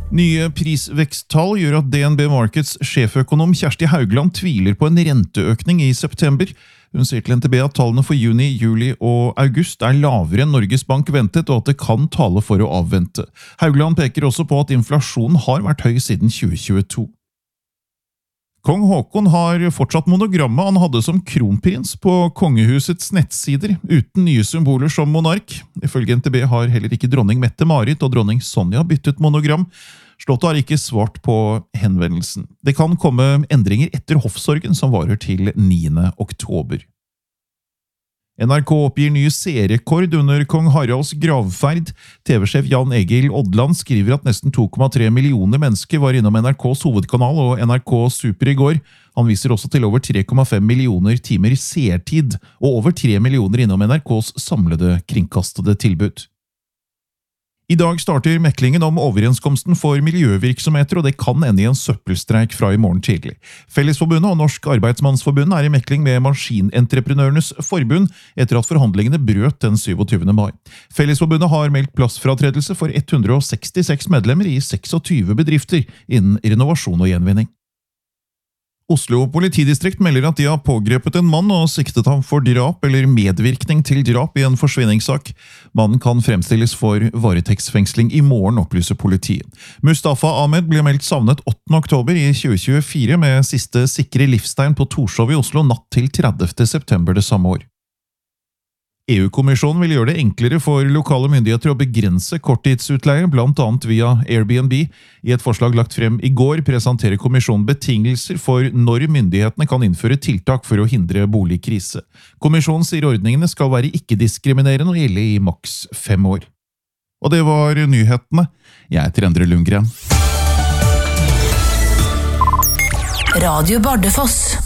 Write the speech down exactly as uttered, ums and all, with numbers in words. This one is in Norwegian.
Nye prisveksttall gjør at D N B Markets sjeføkonom Kjersti Haugland tviler på en renteøkning i september. Hun sier til N T B at tallene for juni, juli og august er lavere enn Norges Bank ventet, og at det kan tale for å avvente. Haugland peker også på at inflasjonen har vært høy siden tjue tjueto. Kong Haakon har fortsatt monogrammet han hadde som kronprins på kongehusets nettsider, uten nye symboler som monark. Ifølge N T B har heller ikke dronning Mette-Marit og dronning Sonja byttet monogram. Slottet har ikke svart på henvendelsen. Det kan komme endringer etter hoffsorgen som varer til niende oktober. N R K oppgir ny seerrekord under kong Haralds gravferd. T V-sjef Jan Egil Odland skriver at nesten to komma tre millioner mennesker var innom N R K's hovedkanal og N R K Super i går. Han viser også til over tre komma fem millioner timer seertid og over tre millioner innom N R K's samlede kringkastede tilbud. I dag starter meklingen om overenskomsten for miljøvirksomheter, og det kan ende i en søppelstreik fra i morgen tidlig. Fellesforbundet og Norsk Arbeidsmannsforbund er i mekling med Maskinentreprenørenes forbund etter at forhandlingene brøt den syvogtyvende mai. Fellesforbundet har meldt plassfratredelse for ett hundre og sekstiseks medlemmer i seksogtyve bedrifter innen renovasjon og gjenvinning. Oslo politidistrikt melder at de har pågrepet en mann og siktet ham for drap eller medvirkning til drap i en forsvinningssak. Mannen kan fremstilles for varetektsfengsling i morgen, opplyser politiet. Mustafa Ahmed ble meldt savnet åttende oktober i tjue tjuefire med siste sikre livstegn på Torshov i Oslo natt til tredivte september det samme år. E U-kommisjonen vil gjøre det enklere for lokale myndigheter å begrense korttidsutleie, blant annet via Airbnb. I et forslag lagt frem i går presenterer kommisjonen betingelser for når myndighetene kan innføre tiltak for å hindre boligkrise. Kommisjonen sier ordningene skal være ikke-diskriminerende og gjelde i maks fem år. Og det var nyhetene. Jeg heter Endre Lundgren. Radio Bardufoss.